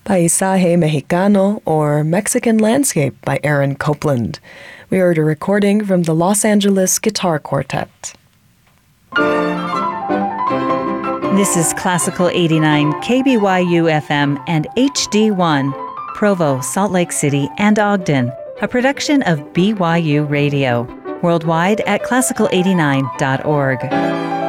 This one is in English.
Paisaje Mexicano, or Mexican Landscape by Aaron Copland. We heard a recording from the Los Angeles Guitar Quartet. This is Classical 89, KBYU FM and HD1, Provo, Salt Lake City, and Ogden, a production of BYU Radio, worldwide at classical89.org.